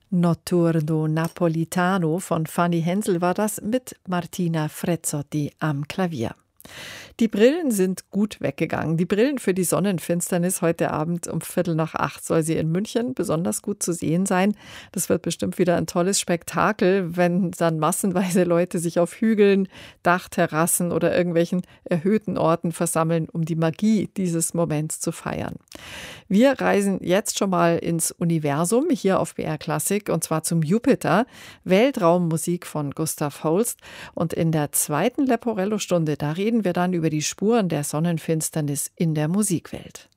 Notturno Napolitano von Fanny Hensel war das mit Martina Frezzotti am Klavier. Die Brillen sind gut weggegangen. Die Brillen für die Sonnenfinsternis heute Abend um 7:45 soll sie in München besonders gut zu sehen sein. Das wird bestimmt wieder ein tolles Spektakel, wenn dann massenweise Leute sich auf Hügeln, Dachterrassen oder irgendwelchen erhöhten Orten versammeln, um die Magie dieses Moments zu feiern. Wir reisen jetzt schon mal ins Universum, hier auf BR Klassik, und zwar zum Jupiter, Weltraummusik von Gustav Holst. Und in der zweiten Leporello-Stunde, da reden wir dann über die Spuren der Sonnenfinsternis in der Musikwelt.